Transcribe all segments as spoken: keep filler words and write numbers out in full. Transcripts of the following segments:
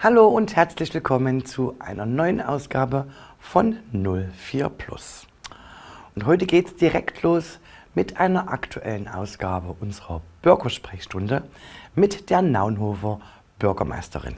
Hallo und herzlich willkommen zu einer neuen Ausgabe von null vier Plus. Und heute geht es direkt los mit einer aktuellen Ausgabe unserer Bürgersprechstunde mit der Naunhofer Bürgermeisterin.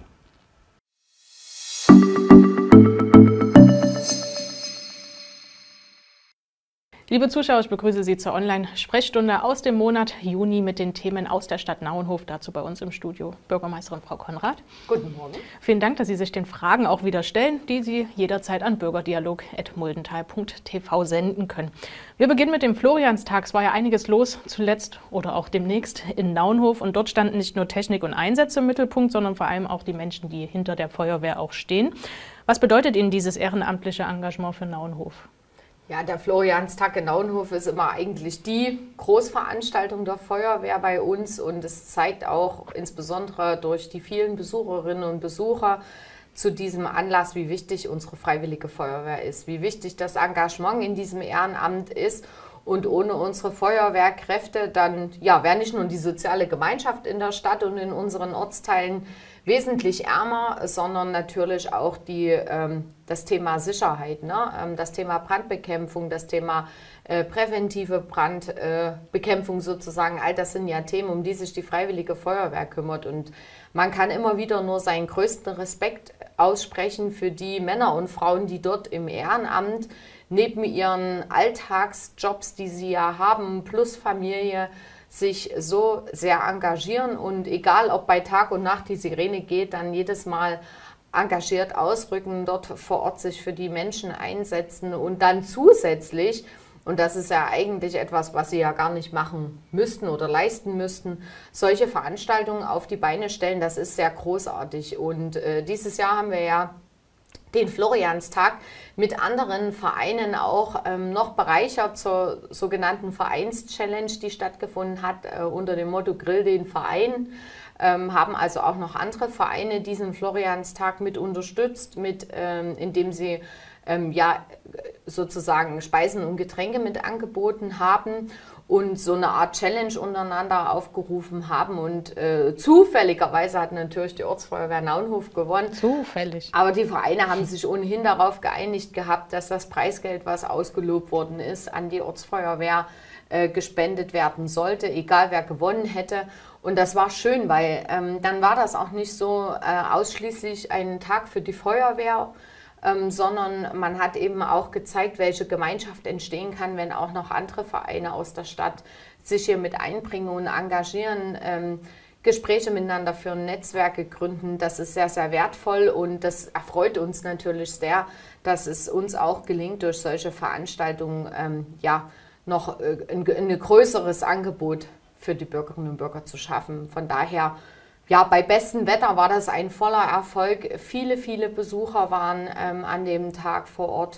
Liebe Zuschauer, ich begrüße Sie zur Online-Sprechstunde aus dem Monat Juni mit den Themen aus der Stadt Naunhof. Dazu bei uns im Studio Bürgermeisterin Frau Konrad. Guten Morgen. Vielen Dank, dass Sie sich den Fragen auch wieder stellen, die Sie jederzeit an bürgerdialog at muldental punkt t v senden können. Wir beginnen mit dem Florianstag. Es war ja einiges los, zuletzt oder auch demnächst in Naunhof. Und dort standen nicht nur Technik und Einsätze im Mittelpunkt, sondern vor allem auch die Menschen, die hinter der Feuerwehr auch stehen. Was bedeutet Ihnen dieses ehrenamtliche Engagement für Naunhof? Ja, der Florianstag in Naunhof ist immer eigentlich die Großveranstaltung der Feuerwehr bei uns und es zeigt auch insbesondere durch die vielen Besucherinnen und Besucher zu diesem Anlass, wie wichtig unsere Freiwillige Feuerwehr ist, wie wichtig das Engagement in diesem Ehrenamt ist. Und ohne unsere Feuerwehrkräfte, dann ja, wäre nicht nur die soziale Gemeinschaft in der Stadt und in unseren Ortsteilen wesentlich ärmer, sondern natürlich auch die, ähm, das Thema Sicherheit, ne? ähm, das Thema Brandbekämpfung, das Thema äh, präventive Brandbekämpfung äh, sozusagen. All das sind ja Themen, um die sich die Freiwillige Feuerwehr kümmert. Und man kann immer wieder nur seinen größten Respekt aussprechen für die Männer und Frauen, die dort im Ehrenamt neben ihren Alltagsjobs, die sie ja haben, plus Familie, sich so sehr engagieren und egal, ob bei Tag und Nacht die Sirene geht, dann jedes Mal engagiert ausrücken, dort vor Ort sich für die Menschen einsetzen und dann zusätzlich, und das ist ja eigentlich etwas, was sie ja gar nicht machen müssten oder leisten müssten, solche Veranstaltungen auf die Beine stellen, das ist sehr großartig. Und äh, dieses Jahr haben wir ja den Florianstag mit anderen Vereinen auch ähm, noch bereichert zur sogenannten Vereins-Challenge, die stattgefunden hat äh, unter dem Motto Grill den Verein. Ähm, haben also auch noch andere Vereine diesen Florianstag mit unterstützt, mit, ähm, indem sie ähm, ja, sozusagen Speisen und Getränke mit angeboten haben und so eine Art Challenge untereinander aufgerufen haben. Und äh, zufälligerweise hat natürlich die Ortsfeuerwehr Naunhof gewonnen. Zufällig. Aber die Vereine haben sich ohnehin darauf geeinigt gehabt, dass das Preisgeld, was ausgelobt worden ist, an die Ortsfeuerwehr äh, gespendet werden sollte, egal wer gewonnen hätte. Und das war schön, weil ähm, dann war das auch nicht so äh, ausschließlich ein Tag für die Feuerwehr, Ähm, sondern man hat eben auch gezeigt, welche Gemeinschaft entstehen kann, wenn auch noch andere Vereine aus der Stadt sich hier mit einbringen und engagieren, ähm, Gespräche miteinander führen, Netzwerke gründen. Das ist sehr, sehr wertvoll und das erfreut uns natürlich sehr, dass es uns auch gelingt, durch solche Veranstaltungen ähm, ja, noch äh, ein, ein größeres Angebot für die Bürgerinnen und Bürger zu schaffen. Von daher, ja, bei bestem Wetter war das ein voller Erfolg. Viele, viele Besucher waren ähm, an dem Tag vor Ort.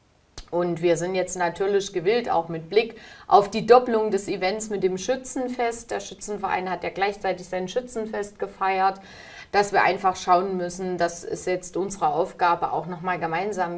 Und wir sind jetzt natürlich gewillt, auch mit Blick auf die Doppelung des Events mit dem Schützenfest. Der Schützenverein hat ja gleichzeitig sein Schützenfest gefeiert, dass wir einfach schauen müssen, das ist jetzt unsere Aufgabe, auch nochmal gemeinsam